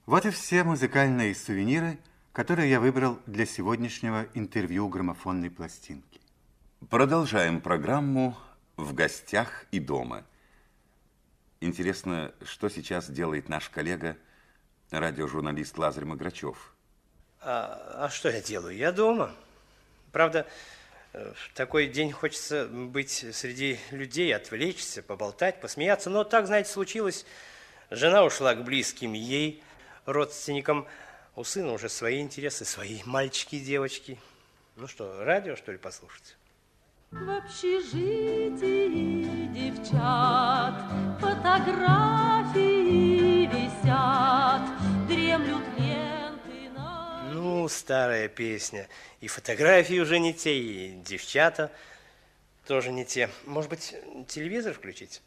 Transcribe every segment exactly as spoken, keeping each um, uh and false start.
Вот и все музыкальные сувениры, которые я выбрал для сегодняшнего интервью граммофонной пластинки. Продолжаем программу «В гостях и дома». Интересно, что сейчас делает наш коллега, радиожурналист Лазарь Маграчев? А, а что я делаю? Я дома. Правда, в такой день хочется быть среди людей, отвлечься, поболтать, посмеяться. Но так, знаете, случилось. Жена ушла к близким ей родственникам. У сына уже свои интересы, свои мальчики и девочки. Ну что, радио, что ли, послушать? В общежитии девчат фотографии висят, дремлют ленты на... Ну, старая песня. И фотографии уже не те, и девчата тоже не те. Может быть, телевизор включить?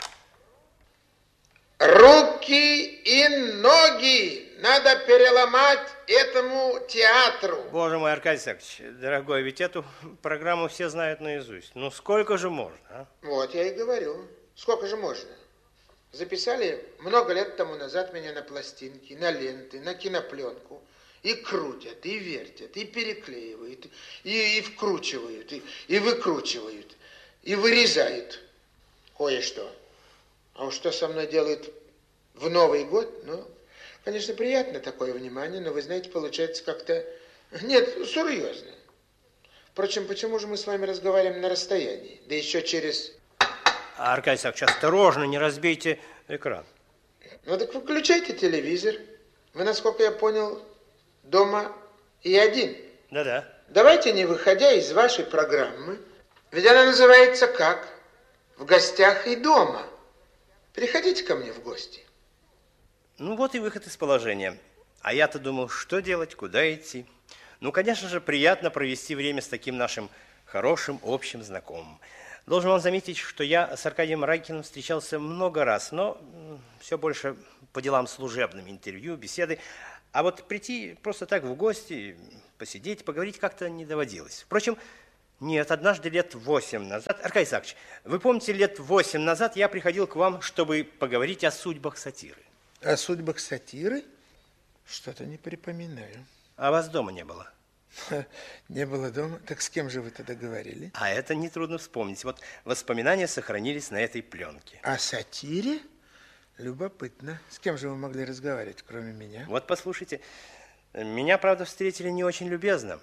Руки и ноги надо переломать этому театру. Боже мой, Аркадий Сакович, дорогой, ведь эту программу все знают наизусть. Ну, сколько же можно, а? Вот я и говорю. Сколько же можно? Записали много лет тому назад меня на пластинки, на ленты, на кинопленку. И крутят, и вертят, и переклеивают, и, и вкручивают, и, и выкручивают, и вырезают кое-что. А уж что со мной делают в Новый год, ну, конечно, приятно такое внимание, но, вы знаете, получается как-то... Нет, серьезно. Впрочем, почему же мы с вами разговариваем на расстоянии? Да еще через... Аркадий Сакович, осторожно, не разбейте экран. Ну, так выключайте телевизор. Вы, насколько я понял, дома и один. Да-да. Давайте, не выходя из вашей программы, ведь она называется как? В гостях и дома. Приходите ко мне в гости. Ну, вот и выход из положения. А я-то думал, что делать, куда идти. Ну, конечно же, приятно провести время с таким нашим хорошим общим знакомым. Должен вам заметить, что я с Аркадием Райкиным встречался много раз, но все больше по делам служебным, интервью, беседы. А вот прийти просто так в гости, посидеть, поговорить как-то не доводилось. Впрочем, нет, однажды лет восемь назад... Аркадий Исаакович, вы помните, лет восемь назад я приходил к вам, чтобы поговорить о судьбах сатиры. О судьбах сатиры? Что-то не припоминаю. А вас дома не было? Не было дома? Так с кем же вы тогда говорили? А это нетрудно вспомнить. Вот воспоминания сохранились на этой пленке. О сатире? Любопытно. С кем же вы могли разговаривать, кроме меня? Вот послушайте. Меня, правда, встретили не очень любезно.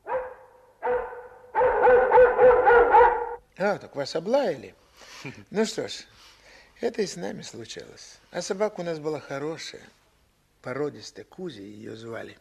А, так вас облаяли. Ну что ж, это и с нами случалось. А собака у нас была хорошая, породистая. Кузя ее звали.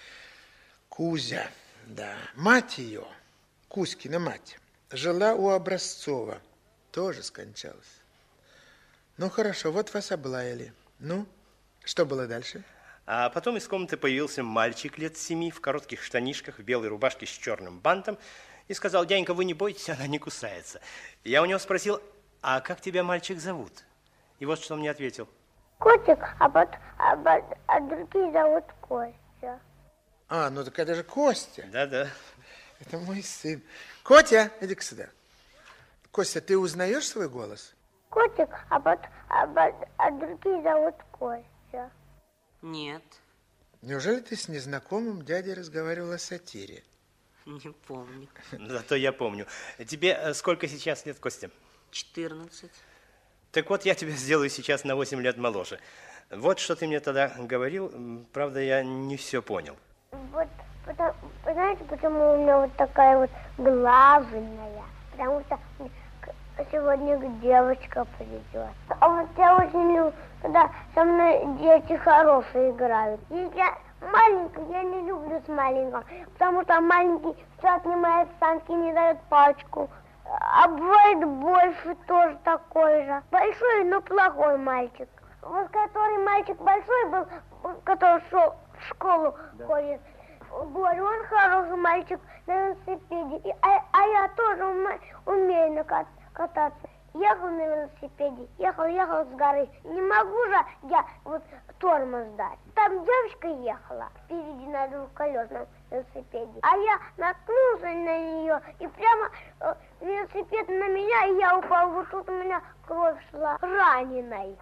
Кузя, да. Мать ее, Кузькина мать, жила у Образцова. Тоже скончалась. Ну, хорошо, вот вас облаяли. Ну, что было дальше? А потом из комнаты появился мальчик лет семи в коротких штанишках, в белой рубашке с черным бантом и сказал: дяденька, вы не бойтесь, она не кусается. Я у него спросил: а как тебя, мальчик, зовут? И вот что он мне ответил. Котик, а, под, а, под, а другие зовут Костя. А, ну так это же Костя. Да-да. Это мой сын. Котя, иди-ка сюда. Костя, ты узнаешь свой голос? Котик, а, под, а, под, а другие зовут Костя. Нет. Неужели ты с незнакомым дядей разговаривала о сатире? Не помню. Зато я помню. Тебе сколько сейчас лет, Костя? четырнадцать. Так вот, я тебя сделаю сейчас на восемь лет моложе. Вот что ты мне тогда говорил. Правда, я не все понял. Вот, потому, знаете, почему у меня вот такая вот главная? Потому что сегодня девочка придет. А вот я очень люблю, когда со мной дети хорошие играют. И я маленькая, я не люблю с маленьким, потому что маленький все отнимает санки, не дает пачку. А бывает больше тоже такой же. Большой, но плохой мальчик. Вот который мальчик большой был, который шел в школу, да, ходит. Говорю, он хороший мальчик на велосипеде. И, а, а я тоже уме, умею на кат, кататься. Ехал на велосипеде, ехал, ехал с горы. Не могу же я вот тормоз дать. Там девочка ехала впереди на двухколесном велосипеде. А я наткнулся на нее, и прямо э, велосипед на меня, и я упал. Вот тут у меня кровь шла раненой.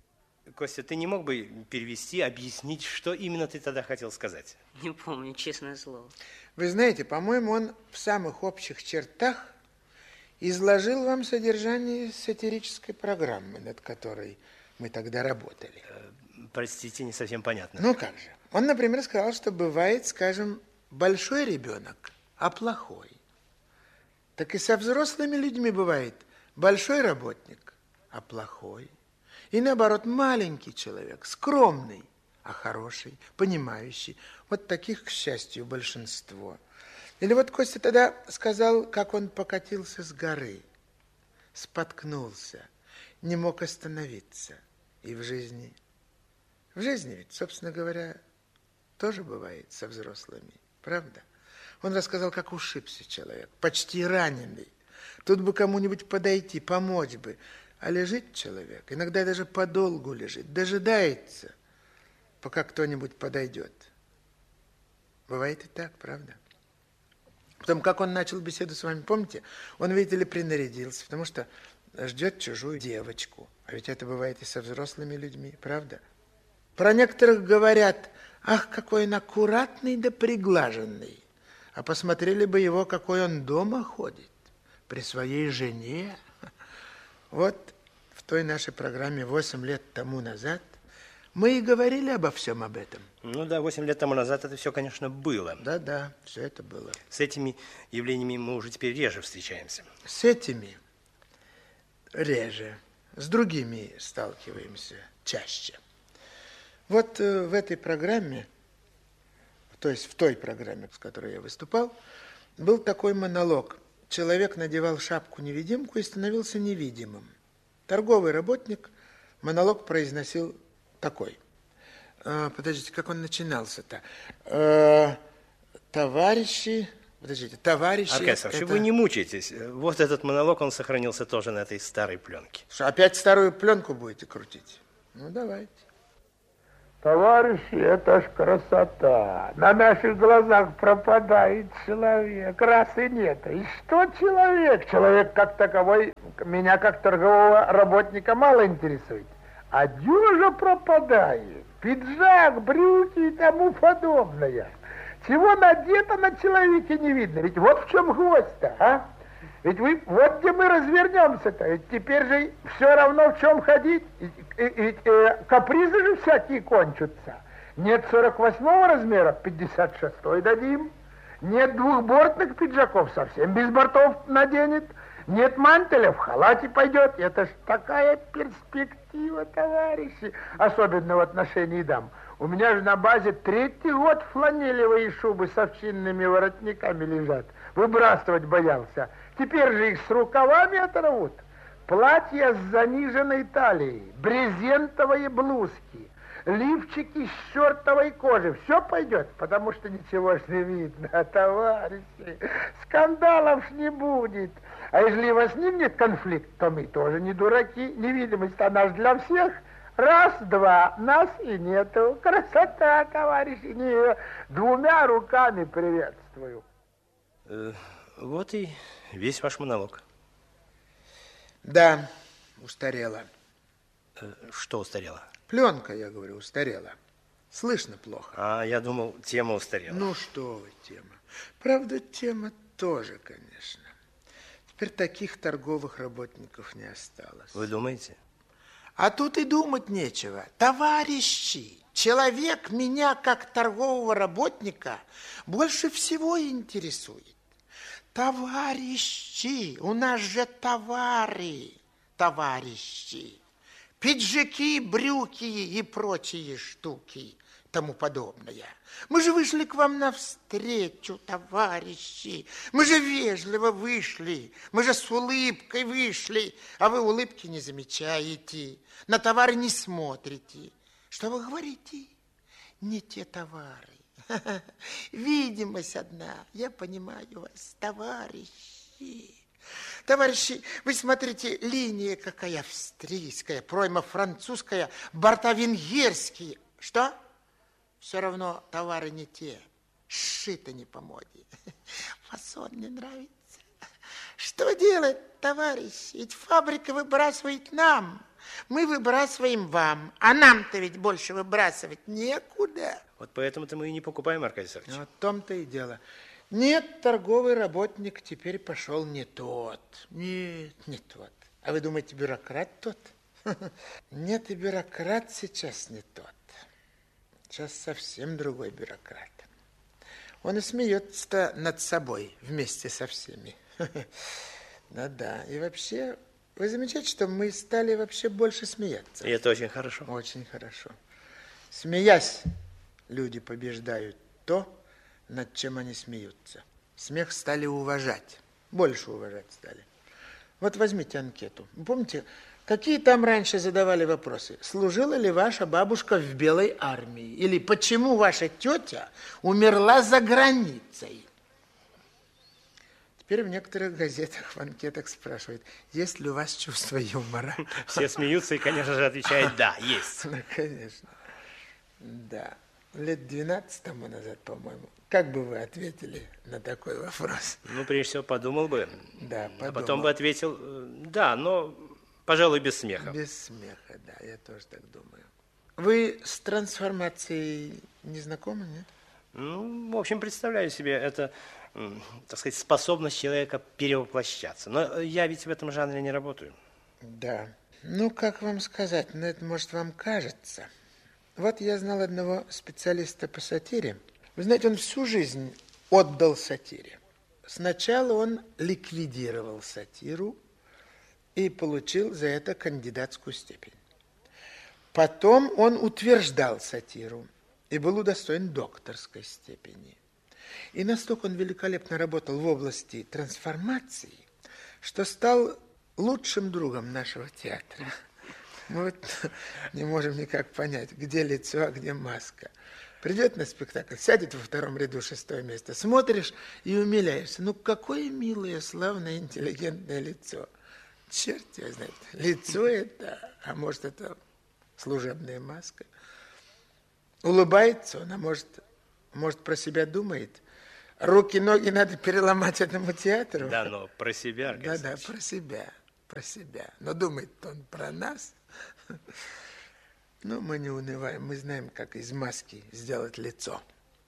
Костя, ты не мог бы перевести, объяснить, что именно ты тогда хотел сказать? Не помню, честное слово. Вы знаете, по-моему, он в самых общих чертах изложил вам содержание сатирической программы, над которой мы тогда работали. Э, простите, не совсем понятно. Ну как же. Он, например, сказал, что бывает, скажем, большой ребенок, а плохой. Так и со взрослыми людьми бывает большой работник, а плохой. И наоборот, маленький человек, скромный, а хороший, понимающий. Вот таких, к счастью, большинство. Или вот Костя тогда сказал, как он покатился с горы, споткнулся, не мог остановиться. И в жизни, в жизни ведь, собственно говоря, тоже бывает со взрослыми, правда? Он рассказал, как ушибся человек, почти раненый. Тут бы кому-нибудь подойти, помочь бы. А лежит человек, иногда даже подолгу лежит, дожидается, пока кто-нибудь подойдет. Бывает и так, правда? Потом, как он начал беседу с вами, помните? Он, видите ли, принарядился, потому что ждет чужую девочку. А ведь это бывает и со взрослыми людьми, правда? Про некоторых говорят, ах, какой он аккуратный да приглаженный. А посмотрели бы его, какой он дома ходит, при своей жене. Вот в той нашей программе восемь лет тому назад мы и говорили обо всем об этом. Ну да, восемь лет тому назад это все, конечно, было. Да-да, все это было. С этими явлениями мы уже теперь реже встречаемся. С этими реже, с другими сталкиваемся чаще. Вот э, в этой программе, то есть в той программе, с которой я выступал, был такой монолог. Человек надевал шапку-невидимку и становился невидимым. Торговый работник монолог произносил такой. А, подождите, как он начинался-то? А, товарищи... Подождите, товарищи... Аркадий Александрович, это... вы не мучайтесь. Вот этот монолог, он сохранился тоже на этой старой пленке. Что, опять старую пленку будете крутить? Ну, давайте. Товарищи, это ж красота. На наших глазах пропадает человек. Раз и нет. И что человек? Человек как таковой меня как торгового работника мало интересует. Одежда пропадает. Пиджак, брюки и тому подобное. Чего надето на человеке не видно. Ведь вот в чем гвоздь-то, а? Ведь вы, вот где мы развернемся-то, ведь теперь же все равно в чем ходить, ведь э, капризы же всякие кончатся. Нет сорок восьмого размера, пятьдесят шестой дадим. Нет двухбортных пиджаков, совсем без бортов наденет. Нет мантеля, в халате пойдет. Это ж такая перспектива, товарищи, особенно в отношении дам. У меня же на базе третий год фланелевые шубы с овчинными воротниками лежат. Выбрасывать боялся. Теперь же их с рукавами оторвут. Платья с заниженной талией, брезентовые блузки, лифчики с чертовой кожи. Все пойдет, потому что ничего ж не видно, товарищи. Скандалов ж не будет. А если возникнет конфликт, то мы тоже не дураки. Невидимость, она ж для всех. Раз, два, нас и нету. Красота, товарищи. Не, двумя руками приветствую. Э, вот и весь ваш монолог. Да, устарела. Э, что устарело? Пленка, я говорю, устарела. Слышно плохо. А, я думал, тема устарела. Ну что вы, тема. Правда, тема тоже, конечно. Теперь таких торговых работников не осталось. Вы думаете? А тут и думать нечего. Товарищи, человек меня, как торгового работника, больше всего интересует. Товарищи, у нас же товары, товарищи. Пиджаки, брюки и прочие штуки, тому подобное. Мы же вышли к вам навстречу, товарищи. Мы же вежливо вышли, мы же с улыбкой вышли, а вы улыбки не замечаете, на товары не смотрите. Что вы говорите? Не те товары. Видимость одна, я понимаю вас, товарищи. Товарищи, вы смотрите, линия какая австрийская, пройма французская, борта венгерские. Что? Все равно товары не те, сшито не по моде. Фасон не нравится. Что делать, товарищи? Ведь фабрика выбрасывает нам, Мы выбрасываем вам, а нам-то ведь больше выбрасывать некуда. Вот поэтому-то мы и не покупаем, Аркадий Сергеевич. Вот в том-то и дело. Нет, торговый работник теперь пошел не тот. Нет, не тот. А вы думаете, бюрократ тот? Нет, и бюрократ сейчас не тот. Сейчас совсем другой бюрократ. Он и смеется над собой вместе со всеми. Ну да, и вообще, вы замечаете, что мы стали вообще больше смеяться? И это очень хорошо. Очень хорошо. Смеясь, люди побеждают то, над чем они смеются. Смех стали уважать, больше уважать стали. Вот возьмите анкету. Вы помните, какие там раньше задавали вопросы? Служила ли ваша бабушка в Белой армии? Или почему ваша тетя умерла за границей? Теперь в некоторых газетах, в анкетах спрашивают, есть ли у вас чувство юмора? Все смеются и, конечно же, отвечают «да, есть». Ну, конечно. Да. Лет двенадцать тому назад, по-моему. Как бы вы ответили на такой вопрос? Ну, прежде всего, подумал бы. Да, подумал. А потом бы ответил «да, но, пожалуй, без смеха». Без смеха, да, я тоже так думаю. Вы с трансформацией не знакомы, нет? Ну, в общем, представляю себе, это, так сказать, способность человека перевоплощаться. Но я ведь в этом жанре не работаю. Да. Ну, как вам сказать, ну, это, может, вам кажется. Вот я знал одного специалиста по сатире. Вы знаете, он всю жизнь отдал сатире. Сначала он ликвидировал сатиру и получил за это кандидатскую степень. Потом он утверждал сатиру и был удостоен докторской степени. И настолько он великолепно работал в области трансформации, что стал лучшим другом нашего театра. Мы вот не можем никак понять, где лицо, а где маска. Придет на спектакль, сядет во втором ряду шестое место, смотришь и умиляешься. Ну, какое милое, славное, интеллигентное лицо. Черт его знает, лицо это, а может, это служебная маска. Улыбается он, а может, может про себя думает. Руки, ноги надо переломать этому театру. Да, но про себя, Аркадий Да, да, про себя, про себя. Но думает он про нас. Ну, мы не унываем, мы знаем, как из маски сделать лицо.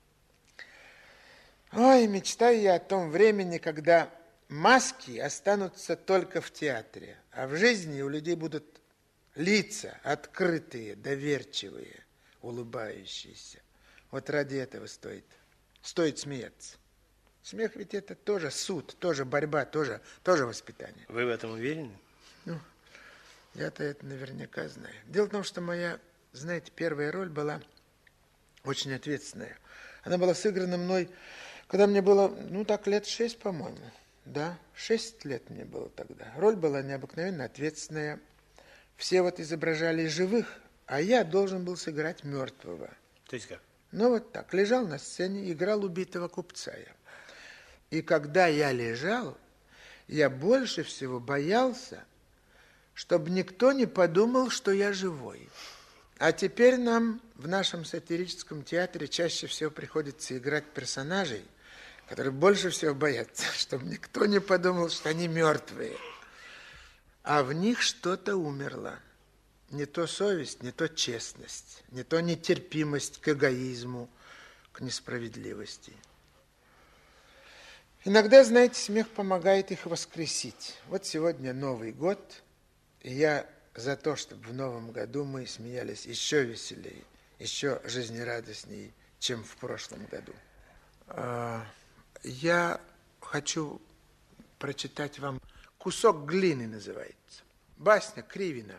Ой, мечтаю я о том времени, когда маски останутся только в театре, а в жизни у людей будут лица открытые, доверчивые, улыбающиеся. Вот ради этого стоит, стоит смеяться. Смех ведь это тоже суд, тоже борьба, тоже, тоже воспитание. Вы в этом уверены? Ну, я-то это наверняка знаю. Дело в том, что моя, знаете, первая роль была очень ответственная. Она была сыграна мной, когда мне было, ну так, лет шесть, по-моему. Да, шесть лет мне было тогда. Роль была необыкновенно ответственная. Все вот изображали живых, а я должен был сыграть мертвого. То есть как? Ну вот так, лежал на сцене, играл убитого купца я. И когда я лежал, я больше всего боялся, чтобы никто не подумал, что я живой. А теперь нам в нашем сатирическом театре чаще всего приходится играть персонажей, которые больше всего боятся, чтобы никто не подумал, что они мертвые. А в них что-то умерло. Не то совесть, не то честность, не то нетерпимость к эгоизму, к несправедливости. Иногда, знаете, смех помогает их воскресить. Вот сегодня Новый год, и я за то, чтобы в Новом году мы смеялись еще веселее, еще жизнерадостнее, чем в прошлом году. Я хочу прочитать вам «Кусок глины» называется. Басня Кривина.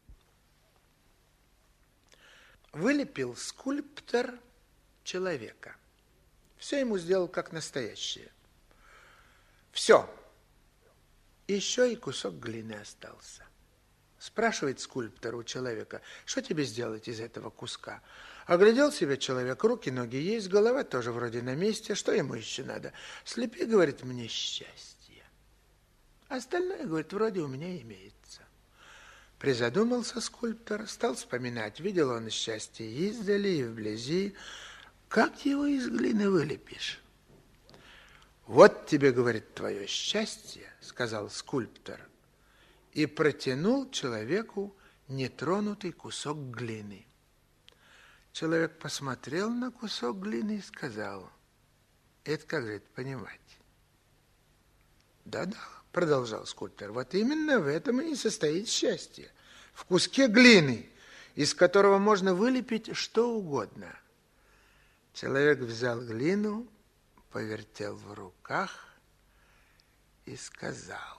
Вылепил скульптор человека. Все ему сделал как настоящее. Все. Еще и кусок глины остался. Спрашивает скульптор у человека, что тебе сделать из этого куска? Оглядел себя человек, руки, ноги есть, голова тоже вроде на месте. Что ему еще надо? Слепи, говорит, мне счастье. Остальное, говорит, вроде у меня имеется. Призадумался скульптор, стал вспоминать. Видел он счастье издали и вблизи. Как его из глины вылепишь? Вот тебе, говорит, твое счастье, сказал скульптор, и протянул человеку нетронутый кусок глины. Человек посмотрел на кусок глины и сказал: это как же это понимать? Да-да, продолжал скульптор, вот именно в этом и состоит счастье. В куске глины, из которого можно вылепить что угодно. Человек взял глину, повертел в руках и сказал: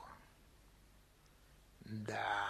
да,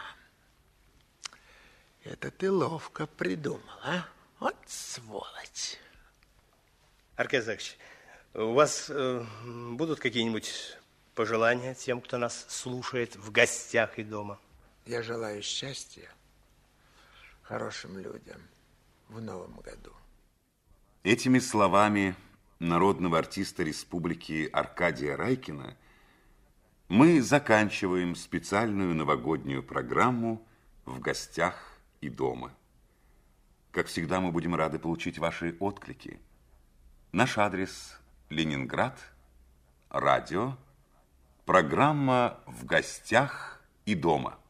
это ты ловко придумал, а? Вот сволочь. Аркадий Исаакович, у вас э, будут какие-нибудь пожелания тем, кто нас слушает в гостях и дома? Я желаю счастья хорошим людям в новом году. Этими словами народного артиста республики Аркадия Райкина мы заканчиваем специальную новогоднюю программу «В гостях и дома». Как всегда, мы будем рады получить ваши отклики. Наш адрес – Ленинград, радио, программа «В гостях и дома».